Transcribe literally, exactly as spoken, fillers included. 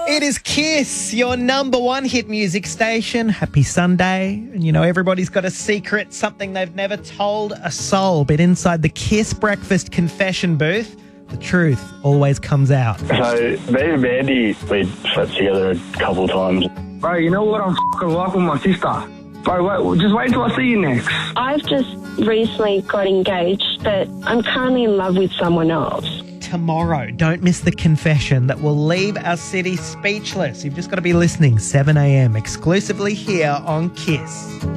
It is Kiss, your number one hit music station. Happy Sunday. And you know, everybody's got a secret, something they've never told a soul. But inside the Kiss Breakfast confession booth, the truth always comes out. So, me and Mandy, we slept together a couple of times. Bro, you know what? I'm f***ing like with my sister. Bro, wait, just wait until I see you next. I've just recently got engaged, but I'm currently in love with someone else. Tomorrow, don't miss the confession that will leave our city speechless. You've just got to be listening, seven a.m. exclusively here on Kiss.